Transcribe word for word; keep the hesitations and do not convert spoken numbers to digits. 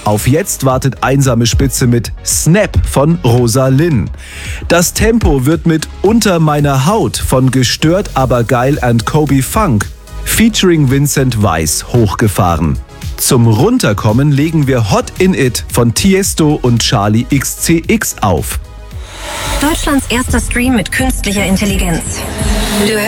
Auf Jetzt wartet Einsame Spitze mit Snap von Rosa Linn. Das Tempo wird mit Unter meiner Haut von Gestört aber geil and Kobe Funk featuring Vincent Weiss hochgefahren. Zum Runterkommen legen wir Hot in It von Tiesto und Charlie X C X auf. Deutschlands erster Stream mit künstlicher Intelligenz. Du